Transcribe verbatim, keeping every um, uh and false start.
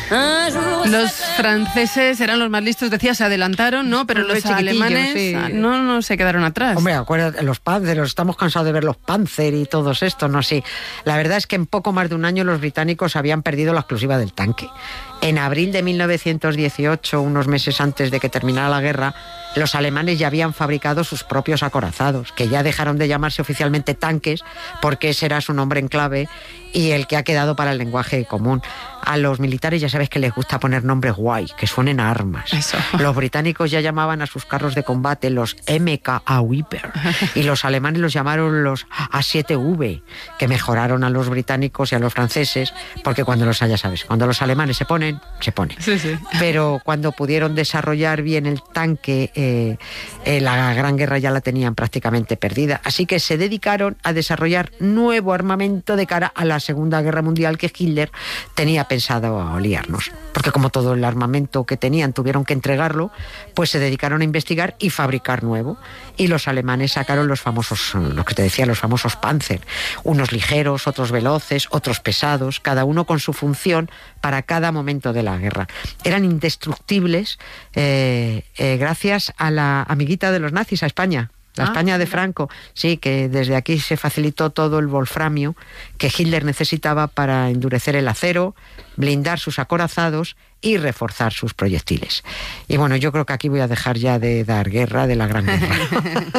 Los franceses eran los más listos, decía, se adelantaron, ¿no? Pero los alemanes sí. no, no se quedaron atrás. Hombre, acuérdate, los Panzer, estamos cansados de ver los Panzer y todos estos, no sí. La verdad es que en poco más de un año los británicos habían perdido la exclusiva del tanque. En abril de mil novecientos dieciocho, unos meses antes de que terminara la guerra, los alemanes ya habían fabricado sus propios acorazados, que ya dejaron de llamarse oficialmente tanques, porque ese era su nombre en clave y el que ha quedado para el lenguaje común. A los militares ya sabes que les gusta poner nombres guay, que suenen a armas. Eso. Los británicos ya llamaban a sus carros de combate los M K A Viper y los alemanes los llamaron los A siete V, que mejoraron a los británicos y a los franceses, porque cuando los ya sabes, cuando los alemanes se ponen, se ponen. Sí, sí. Pero cuando pudieron desarrollar bien el tanque, eh, eh, la Gran Guerra ya la tenían prácticamente perdida. Así que se dedicaron a desarrollar nuevo armamento de cara a la Segunda Guerra Mundial que Hitler tenía pensado a liarnos. Porque como todo el armamento que tenían tuvieron que entregarlo, pues se dedicaron a investigar y fabricar nuevo. Y los alemanes sacaron los famosos, lo que te decía, los famosos Panzer. Unos ligeros, otros veloces, otros pesados, cada uno con su función para cada momento de la guerra. Eran indestructibles eh, eh, gracias a la amiguita de los nazis, a España. La ah, España de Franco, sí, que desde aquí se facilitó todo el wolframio que Hitler necesitaba para endurecer el acero, blindar sus acorazados y reforzar sus proyectiles. Y bueno, yo creo que aquí voy a dejar ya de dar guerra de la Gran Guerra.